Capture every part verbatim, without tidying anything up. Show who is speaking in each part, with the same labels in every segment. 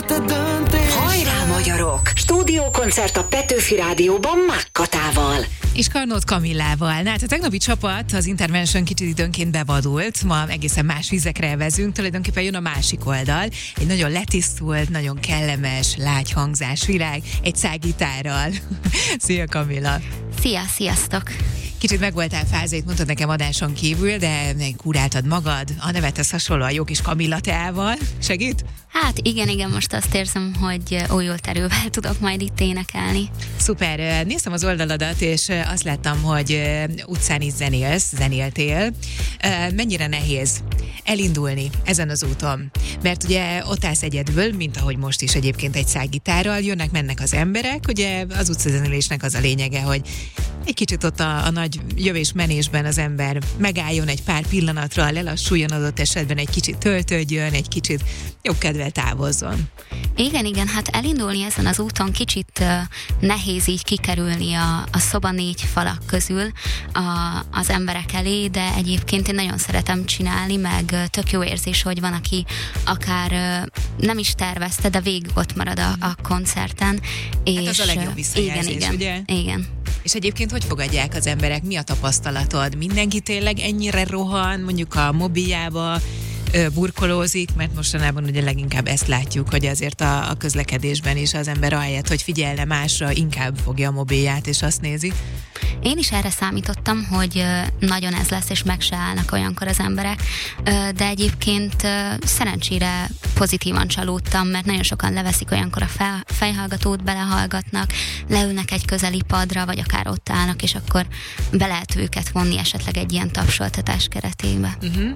Speaker 1: a döntés.
Speaker 2: Hajrá magyarok! Stúdiókoncert a Petőfi Rádióban Mákkatával.
Speaker 3: És Karnót Kamillával. Na, hát a tegnapi csapat, az Intervention kicsit időnként bevadult, ma egészen más vizekre vezünk, tulajdonképpen jön a másik oldal, egy nagyon letisztult, nagyon kellemes, lágy hangzásvilág, egy szágitárral. Szia Kamilla!
Speaker 4: Szia, sziasztok!
Speaker 3: Kicsit meg voltál fázét, mondtad nekem adáson kívül, de kuráltad magad, a nevethez hasonló a jó kis Kamilla teával. Segít?
Speaker 4: Hát igen, igen, most azt érzem, hogy újult erővel tudok majd itt énekelni.
Speaker 3: Szuper, néztem az oldaladat, és azt láttam, hogy utcán is zenélsz, zenéltél. Mennyire nehéz elindulni ezen az úton? Mert ugye ott állsz egyedül, mint ahogy most is egyébként egy szággitárral, jönnek, mennek az emberek, ugye az utcazenélésnek az a lényege, hogy egy kicsit ott a, a nagy jövés-menésben az ember megálljon egy pár pillanatra, lelassuljon adott esetben, egy kicsit töltődjön, egy kicsit jobb kedvel távozzon.
Speaker 4: Igen, igen, hát elindulni ezen az úton kicsit uh, nehéz így kikerülni a, a szoba négy falak közül a, az emberek elé, de egyébként én nagyon szeretem csinálni, meg uh, tök jó érzés, hogy van, aki akár uh, nem is tervezte, de végig ott marad a, a koncerten. És,
Speaker 3: hát az a legjobb visszajelzés,
Speaker 4: igen, igen,
Speaker 3: ugye?
Speaker 4: Igen.
Speaker 3: És egyébként hogy fogadják az emberek? Mi a tapasztalatod? Mindenki tényleg ennyire rohan, mondjuk a mobiljába burkolózik, mert mostanában ugye leginkább ezt látjuk, hogy azért a, a közlekedésben is az ember ahelyett, hogy figyelne másra, inkább fogja a mobilját és azt nézi.
Speaker 4: Én is erre számítottam, hogy nagyon ez lesz, és meg se állnak olyankor az emberek, de egyébként szerencsére pozitívan csalódtam, mert nagyon sokan leveszik olyankor a fejhallgatót, belehallgatnak, leülnek egy közeli padra, vagy akár ott állnak, és akkor be lehet őket vonni esetleg egy ilyen tapsoltatás keretébe. Uh-huh.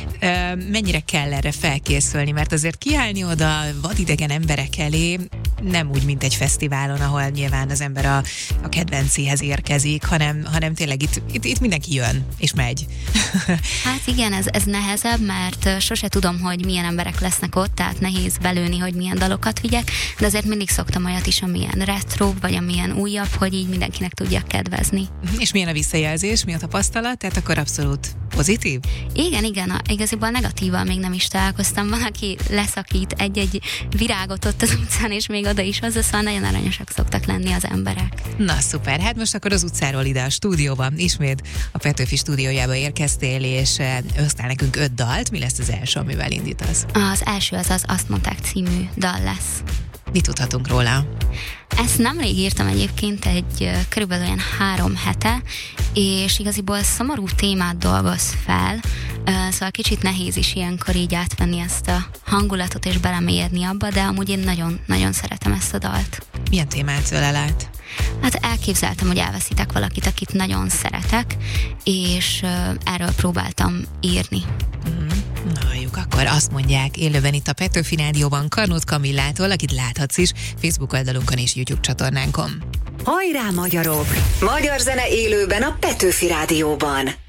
Speaker 3: Mennyire kell erre felkészülni, mert azért kiállni oda vadidegen emberek elé nem úgy, mint egy fesztiválon, ahol nyilván az ember a, a kedvencéhez érkezik, hanem, hanem tényleg itt, itt, itt mindenki jön, és megy.
Speaker 4: Hát igen, ez, ez nehezebb, mert sose tudom, hogy milyen emberek lesznek ott, tehát nehéz belőni, hogy milyen dalokat vigyek, de azért mindig szoktam olyat is, amilyen retro, vagy amilyen újabb, hogy így mindenkinek tudjak kedvezni.
Speaker 3: És milyen a visszajelzés, mi a tapasztalat? Tehát akkor abszolút pozitív?
Speaker 4: Igen, igen, a, igaziból negatívan még nem is találkoztam. Van, aki leszakít egy-egy virágot ott az utcán, és még oda is hozza, szóval nagyon aranyosak szoktak lenni az emberek.
Speaker 3: Na szuper, hát most akkor az utcáról ide a stúdióban, ismét a Petőfi stúdiójába érkeztél, és hoztál nekünk öt dalt. Mi lesz az első, amivel indítasz?
Speaker 4: Az első az az Azt mondták című dal lesz.
Speaker 3: Mit tudhatunk róla?
Speaker 4: Ezt nemrég írtam egyébként egy körülbelül olyan három hete, és igaziból szomorú témát dolgoz fel, szóval kicsit nehéz is ilyenkor így átvenni ezt a hangulatot és belemélyedni abba, de amúgy én nagyon-nagyon szeretem ezt a dalt.
Speaker 3: Milyen témát ölel át?
Speaker 4: Hát elképzeltem, hogy elveszítek valakit, akit nagyon szeretek, és erről próbáltam írni.
Speaker 3: Mm-hmm. Na, halljuk, akkor azt mondják élőben itt a Petőfi Rádióban Karnót Kamillától, akit láthatsz is Facebook oldalunkon és YouTube csatornánkon.
Speaker 2: Hajrá magyarok! Magyar zene élőben a Petőfi Rádióban.